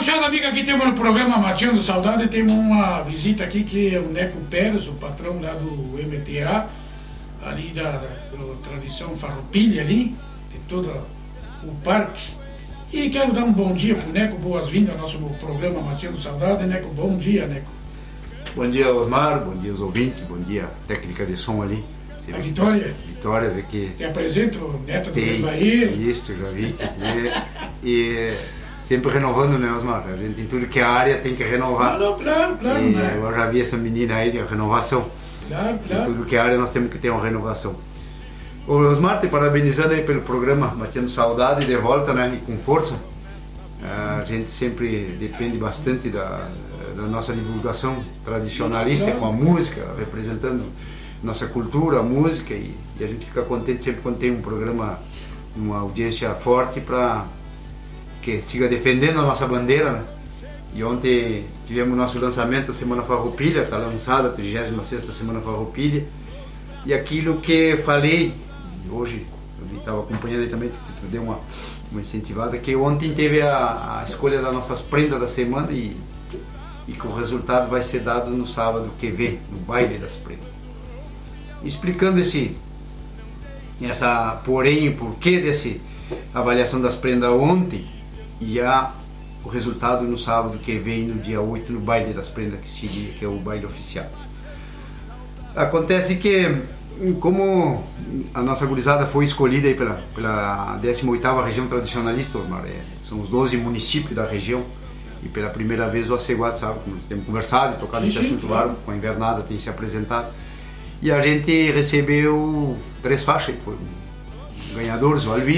gauchada amiga, aqui temos no programa Mateando Saudade, temos uma visita aqui que é o Neco Pérez, o patrão lá do MTA, ali da Tradição Farroupilha ali, de todo o parque. E quero dar um bom dia pro Neco, boas-vindas ao nosso programa Mateando Saudade. Neco, bom dia, Neco. Bom dia, Osmar, bom dia aos ouvintes, bom dia técnica de som ali. A Vitória? Vitória, vê que... Te apresento, neta do Evair. Isso, já vi. E sempre renovando, né, Osmar? A gente em tudo que é área tem que renovar. Não, claro. E né? Eu já vi essa menina aí de renovação. Claro. Em tudo que é área nós temos que ter uma renovação. Ô, Osmar, te parabenizando aí pelo programa Batendo Saudade de volta, né, e com força. A gente sempre depende bastante da nossa divulgação tradicionalista com a música, representando nossa cultura, a música, e a gente fica contente sempre quando tem um programa, uma audiência forte para que siga defendendo a nossa bandeira, né? E ontem tivemos nosso lançamento da Semana Farroupilha, está lançada a 36ª Semana Farroupilha, e aquilo que falei, hoje eu estava acompanhando aí também, deu uma incentivada, que ontem teve a escolha das nossas prendas da semana e que o resultado vai ser dado no sábado que vem, no baile das prendas. Explicando porém, o porquê dessa avaliação das prendas ontem e o resultado no sábado que vem, no dia 8, no baile das prendas, que é o baile oficial. Acontece que, como a nossa gurizada foi escolhida aí pela 18ª região tradicionalista, Osmar, são os 12 municípios da região, e pela primeira vez o Aceguá, sabe, como temos conversado e tocado nesse assunto, claro, com a Invernada tem se apresentado, e a gente recebeu 3 faixas, que foram ganhadores, o Alvi,